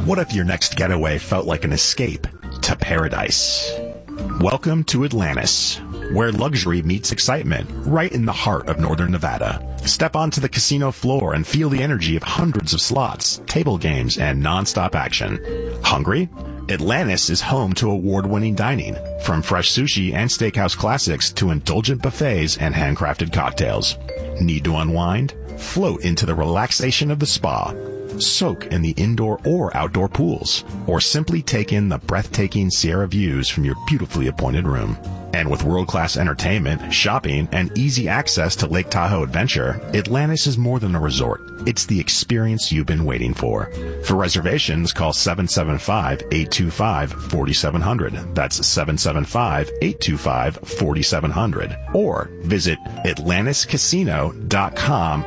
What if your next getaway felt like an escape to paradise? Welcome to Atlantis, where luxury meets excitement, right in the heart of northern Nevada. Step onto the casino floor and feel the energy of hundreds of slots, table games, and non-stop action. Hungry? Atlantis is home to award-winning dining, from fresh sushi and steakhouse classics to indulgent buffets and handcrafted cocktails. Need to unwind? Float into the relaxation of the spa. Soak in the indoor or outdoor pools, or simply take in the breathtaking Sierra views from your beautifully appointed room. And with world-class entertainment, shopping, and easy access to Lake Tahoe Adventure, Atlantis is more than a resort. It's the experience you've been waiting for. For reservations, call 775-825-4700. That's 775-825-4700. Or visit AtlantisCasino.com,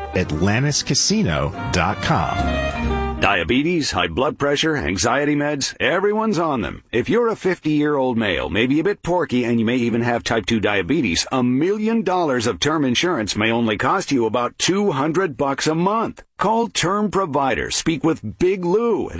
AtlantisCasino.com. Diabetes, high blood pressure, anxiety meds, everyone's on them. If you're a 50-year-old male, maybe a bit porky, and you may even have type 2 diabetes, $1 million of term insurance may only cost you about $200 a month. Call Term Provider. Speak with Big Lou at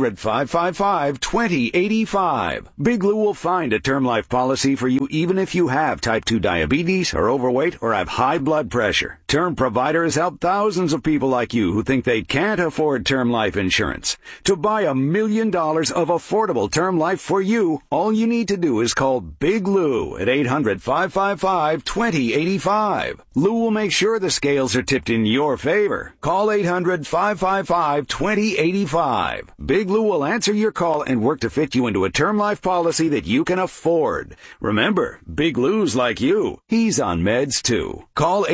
800-555-2085. Big Lou will find a term life policy for you even if you have type 2 diabetes, are overweight, or have high blood pressure. Term Provider has helped thousands of people like you who think they can't afford term life insurance. To buy $1 million of affordable term life for you, all you need to do is call Big Lou at 800-555-2085. Lou will make sure the scales are tipped in your favor. Call 800-555-2085. Big Lou will answer your call and work to fit you into a term life policy that you can afford. Remember, Big Lou's like you. He's on meds too. Call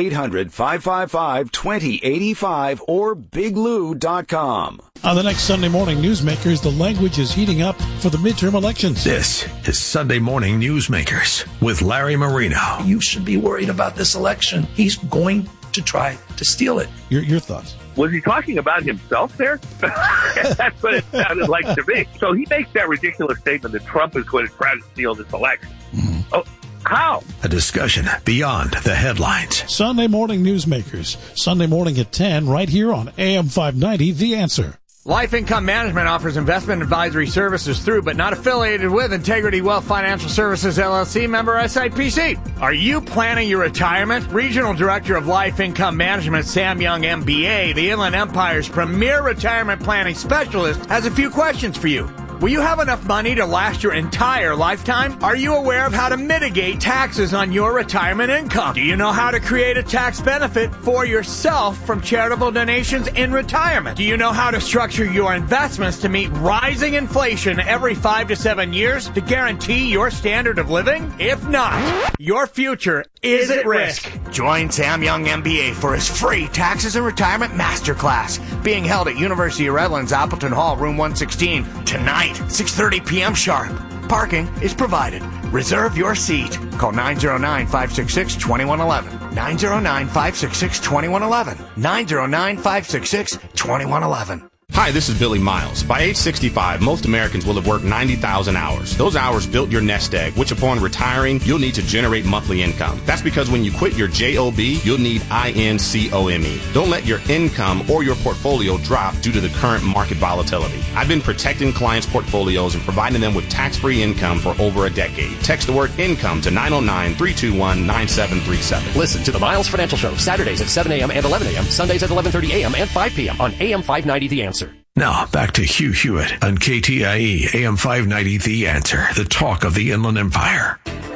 800-555-2085 or biglou.com. On the next Sunday Morning Newsmakers, the language is heating up for the midterm elections. This is Sunday Morning Newsmakers with Larry Marino. You should be worried about this election. He's going to try to steal it. Your thoughts? Was he talking about himself there? That's what it sounded like to me. So he makes that ridiculous statement that Trump is going to try to steal this election. Mm-hmm. Oh, how? A discussion beyond the headlines. Sunday Morning Newsmakers, Sunday morning at 10, right here on AM 590, The Answer. Life Income Management offers investment advisory services through but not affiliated with Integrity Wealth Financial Services, LLC, member SIPC. Are you planning your retirement? Regional Director of Life Income Management, Sam Young, MBA, the Inland Empire's premier retirement planning specialist, has a few questions for you. Will you have enough money to last your entire lifetime? Are you aware of how to mitigate taxes on your retirement income? Do you know how to create a tax benefit for yourself from charitable donations in retirement? Do you know how to structure your investments to meet rising inflation every 5 to 7 years to guarantee your standard of living? If not, your future is at risk. Join Sam Young, MBA, for his free Taxes and Retirement Masterclass, being held at University of Redlands, Appleton Hall, room 116, tonight. 6:30 p.m. sharp. Parking is provided. Reserve your seat. Call 909-566-2111. 909-566-2111. 909-566-2111. Hi, this is Billy Miles. By age 65, most Americans will have worked 90,000 hours. Those hours built your nest egg, which upon retiring, you'll need to generate monthly income. That's because when you quit your JOB, you'll need INCOME. Don't let your income or your portfolio drop due to the current market volatility. I've been protecting clients' portfolios and providing them with tax-free income for over a decade. Text the word income to 909-321-9737. Listen to the Miles Financial Show, Saturdays at 7 a.m. and 11 a.m., Sundays at 11:30 a.m. and 5 p.m. on AM 590 The Answer. Now, back to Hugh Hewitt on KTIE AM 590 The Answer, the talk of the Inland Empire.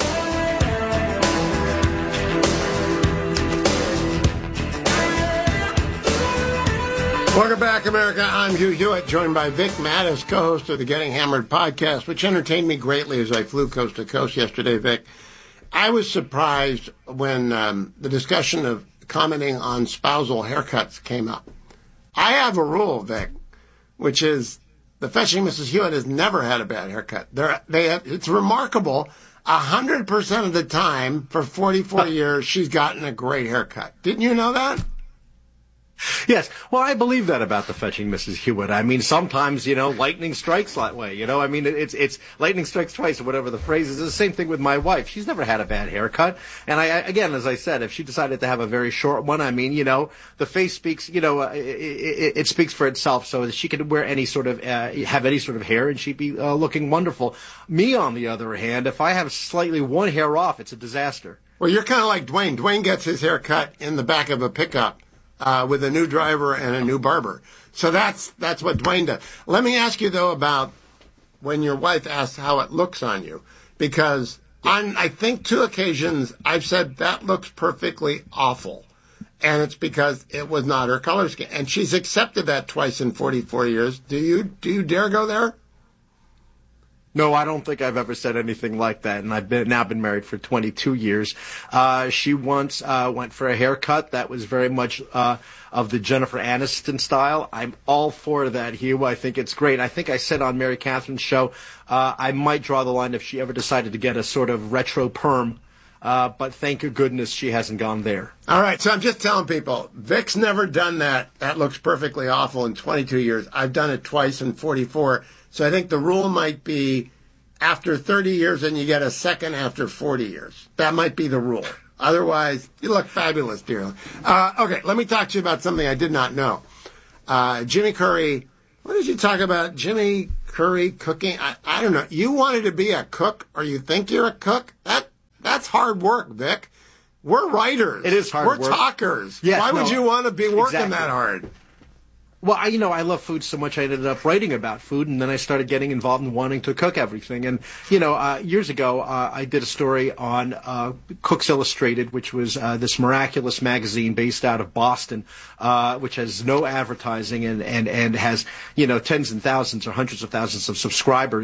Welcome back, America. I'm Hugh Hewitt, joined by Vic Mattis, co-host of the Getting Hammered podcast, which entertained me greatly as I flew coast to coast yesterday, Vic. I was surprised when the discussion of commenting on spousal haircuts came up. I have a rule, Vic, which is the fetching Mrs. Hewitt has never had a bad haircut. It's remarkable. 100% of the time for 44 years, she's gotten a great haircut. Didn't you know that? Yes. Well, I believe that about the Fetching Mrs. Hewitt. I mean, sometimes, lightning strikes that way. I mean, it's lightning strikes twice or whatever the phrase is. It's the same thing with my wife. She's never had a bad haircut. And again, as I said, if she decided to have a very short one, I mean, the face speaks, it speaks for itself. So she could wear any sort of, have any sort of hair and she'd be looking wonderful. Me, on the other hand, if I have slightly one hair off, it's a disaster. Well, you're kind of like Dwayne. Dwayne gets his hair cut in the back of a pickup. With a new driver and a new barber. So that's what Dwayne does. Let me ask you, though, about when your wife asks how it looks on you. Because on, I think, 2 occasions, I've said that looks perfectly awful. And it's because it was not her color scheme. And she's accepted that twice in 44 years. Do you dare go there? No, I don't think I've ever said anything like that, and I've now been married for 22 years. She once went for a haircut that was very much of the Jennifer Aniston style. I'm all for that, Hugh. I think it's great. I think I said on Mary Catherine's show I might draw the line if she ever decided to get a sort of retro perm, but thank goodness she hasn't gone there. All right, so I'm just telling people, Vic's never done that. That looks perfectly awful in 22 years. I've done it twice in 44. So I think the rule might be after 30 years and you get a second after 40 years. That might be the rule. Otherwise, you look fabulous, dear. Okay, let me talk to you about something I did not know. Jimmy Curry, what did you talk about? Jimmy Curry cooking? I don't know. You wanted to be a cook, or you think you're a cook? That's hard work, Vic. We're writers. It is hard work. We're talkers. Yes, Why would you want to be working that hard? Well, I love food so much I ended up writing about food, and then I started getting involved in wanting to cook everything. And, years ago, I did a story on Cooks Illustrated, which was this miraculous magazine based out of Boston, which has no advertising and has, tens and thousands or hundreds of thousands of subscribers.